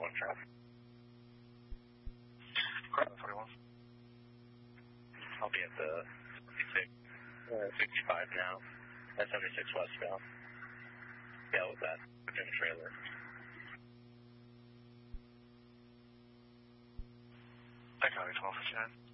traffic. Correct, 41. I'll be at the 65 now. At 76 westbound. Yeah, with that. In the trailer. I got it, 1259.